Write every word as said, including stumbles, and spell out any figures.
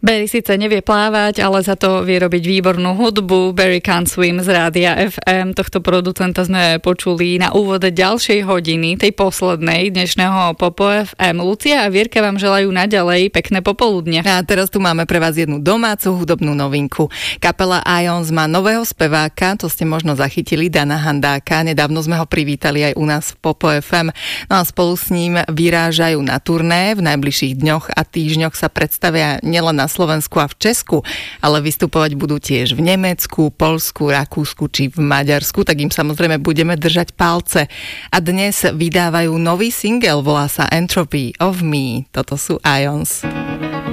Barry síce nevie plávať, ale za to vie robiť výbornú hudbu. Barry Can't Swim z Rádia ef em. Tohto producenta sme počuli na úvode ďalšej hodiny, tej poslednej dnešného Popo ef em. Lucia a Vierka vám želajú naďalej pekné popoludne. A teraz tu máme pre vás jednu domácu hudobnú novinku. Kapela Ions má nového speváka, to ste možno zachytili, Dana Handáka. Nedávno sme ho privítali aj u nás v Popo ef em. No a spolu s ním vyrážajú na turné. V najbližších dňoch a týždňoch sa predstavia nielen na Slovensku a v Česku, ale vystupovať budú tiež v Nemecku, Poľsku, Rakúsku či v Maďarsku, tak im samozrejme budeme držať palce. A dnes vydávajú nový single, volá sa Entropy of Me. Toto sú Ions.